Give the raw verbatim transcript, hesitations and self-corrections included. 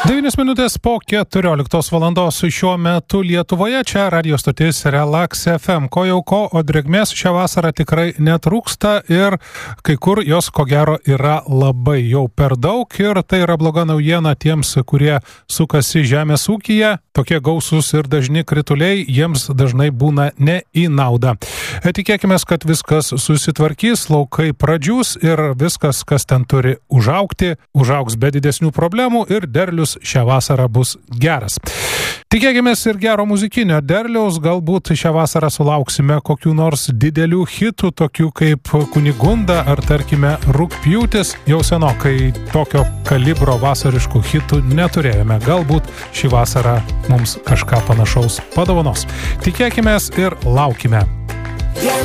devynios minutės po keturioliktos valandos šiuo metu Lietuvoje, čia radio stotis Relax F M. Ko jau ko, o drėgmės šią vasarą tikrai netrūksta ir kai kur jos ko gero yra labai jau per daug ir tai yra bloga naujiena tiems, kurie sukasi žemės ūkyje. Tokie gausūs ir dažni krituliai jiems dažnai būna ne į naudą. Tikėkime, kad viskas susitvarkys, laukai pradžius ir viskas, kas ten turi užaugti, užaugs be didesnių problemų ir derlius šią vasarą bus geras. Tikėkime ir gero muzikinio derliaus, galbūt šią vasarą sulauksime kokių nors didelių hitų, tokių kaip Kunigunda ar tarkime Rugpjūtis. Jau senokai tokio kalibro vasariškų hitų neturėjome. Galbūt šį vasarą mums kažką panašaus padovanos. Tikėkime ir laukime.